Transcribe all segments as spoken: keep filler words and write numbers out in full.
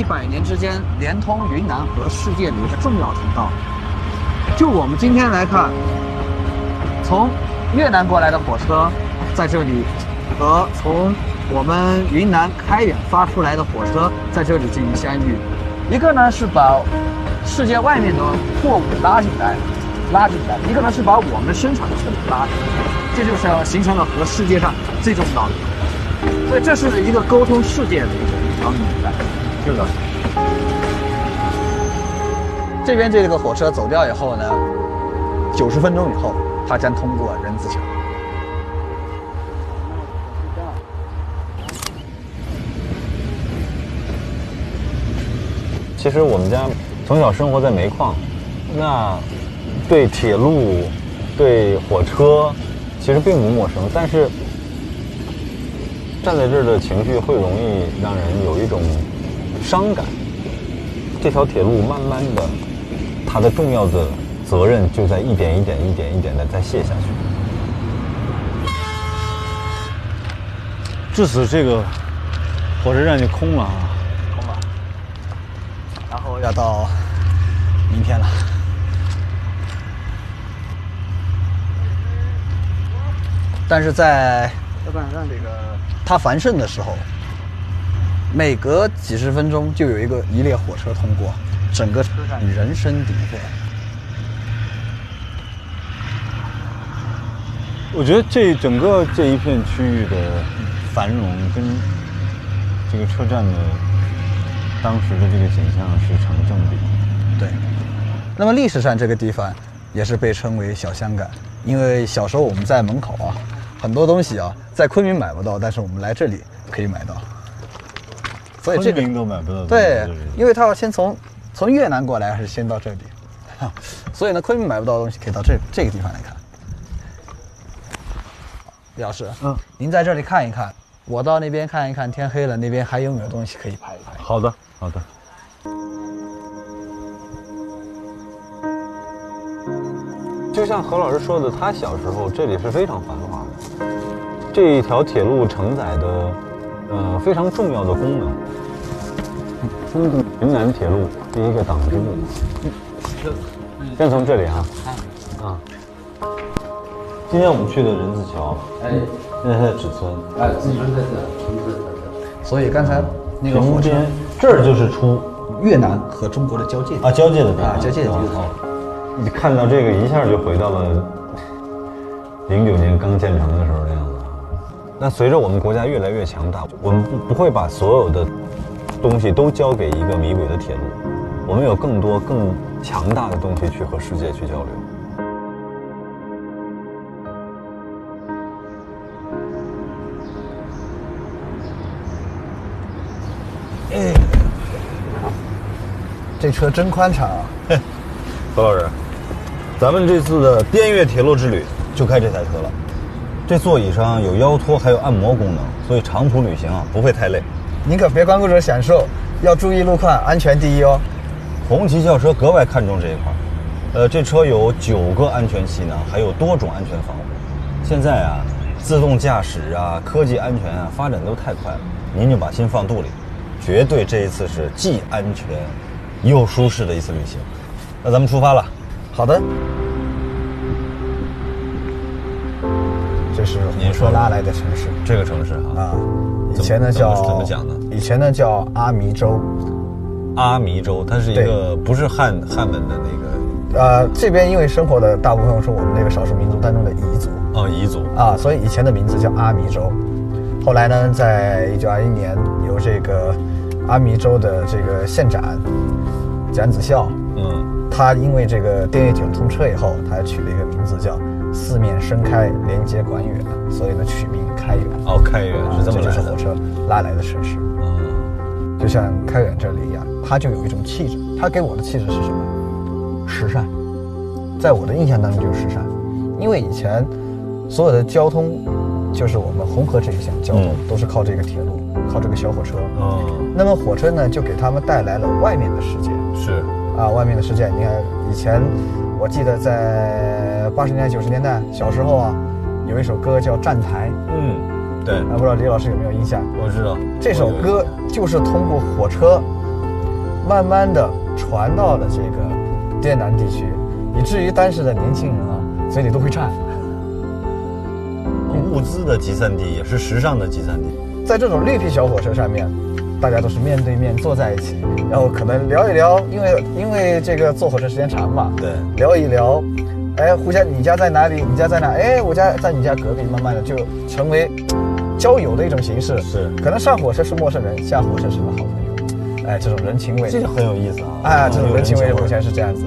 一百年之间连通云南和世界的一个重要通道。就我们今天来看，从越南过来的火车在这里，和从我们云南开远发出来的火车在这里进行相遇。一个呢是把世界外面的货物拉进来，拉进来；一个呢是把我们生产的车里拉进来。这就是形成了和世界上最重要的。所以这是一个沟通世界的一个一条纽带。是的。这边这个火车走掉以后呢，九十分钟以后，它将通过人字桥。 其实我们家从小生活在煤矿，那对铁路、对火车其实并不陌生，但是站在这儿的情绪会容易让人有一种伤感。这条铁路慢慢的，它的重要的责任就在一点一点、一点一点的在卸下去。 至此，这个火车站就空了啊， 空了。然后要到明天了。但是在这个它繁盛的时候，每隔几十分钟就有一个一列火车通过，整个车站人声鼎沸。 我觉得这整个这一片区域的繁荣跟这个车站的当时的这个景象是成正比。 对。那么历史上这个地方也是被称为小香港，因为小时候我们在门口啊，很多东西啊在昆明买不到，但是我们来这里可以买到。所以这个昆明都买不到。 对，因为他要先从从越南过来，还是先到这里，所以呢，昆明买不到的东西可以到这这个地方来看。李老师，嗯，您在这里看一看，我到那边看一看，天黑了，那边还有没有东西可以拍一拍？ 好的，好的。 就像何老师说的，他小时候这里是非常繁华的，这一条铁路承载的呃非常重要的功能。中云南铁路第一个党支部，先从这里啊啊。今天我们去的人字桥，哎，现在在芷村， 哎，芷村在这，芷村在这。 所以刚才那个火车， 这儿就是出越南和中国的交界啊，交界的地方啊，交界的地方。 你看到这个一下就回到了零九年刚建成的时候那样子。那随着我们国家越来越强大，我们不不会把所有的东西都交给一个迷轨的铁路，我们有更多更强大的东西去和世界去交流。 哎，这车真宽敞啊！ 何老师，咱们这次的滇越铁路之旅就开这台车了。这座椅上有腰托，还有按摩功能，所以长途旅行啊不会太累。 您可别光顾着享受，要注意路况，安全第一哦。 红旗轿车格外看重这一块。呃，这车有九个安全气囊，还有多种安全防护。现在啊，自动驾驶啊，科技安全啊，发展都太快了，您就把心放肚里。绝对这一次是既安全又舒适的一次旅行。那咱们出发了。 好的。这是您说拉来的城市， 这个城市哈啊，以前呢叫怎么讲呢？ 以前呢叫阿弥州。 阿弥州，它是一个不是汉汉文的那个。 呃，这边因为生活的大部分是我们那个少数民族当中的彝族。 哦，彝族啊，所以以前的名字叫阿弥州。后来呢，在一九二一年，由这个阿弥州的这个县长蒋子孝，嗯，他因为这个滇越铁路通车以后，他取了一个名字叫四面伸开，连接广远，所以呢取名开远。 哦，开远是这么来的， 这就是火车拉来的城市。嗯，就像开远这里一样，它就有一种气质。它给我的气质是什么？时尚，在我的印象当中就是时尚，因为以前所有的交通。就是我们红河这一线交通、嗯、都是靠这个铁路，靠这个小火车。哦，那么火车呢，就给他们带来了外面的世界。 是啊，外面的世界，你看以前，我记得在八十年代、九十年代小时候啊，有一首歌叫《站台》。 嗯，对。 啊，不知道李老师有没有印象？ 我知道。 这首歌就是通过火车慢慢的传到了这个滇南地区，以至于当时的年轻人啊嘴里都会颤。 物资的集散地也是时尚的集散地。 在这种绿皮小火车上面，大家都是面对面坐在一起，然后可能聊一聊，因为因为这个坐火车时间长嘛， 对， 聊一聊，哎，互相你家在哪里？你家在哪？哎，我家在你家隔壁，慢慢的就成为交友的一种形式。 是， 可能上火车是陌生人，下火车成了好朋友。哎，这种人情味， 这个很有意思啊！ 哎，这种人情味有目前是这样子。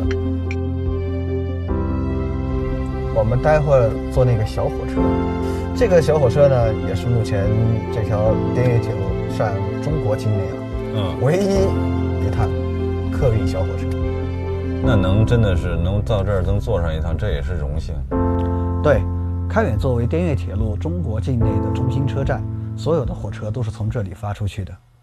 我们待会儿坐那个小火车。这个小火车呢，也是目前这条滇越铁路上中国境内啊， 嗯， 唯一一趟客运小火车。 那能真的是能到这儿能坐上一趟，这也是荣幸。 对，开远作为滇越铁路中国境内的中心车站，所有的火车都是从这里发出去的。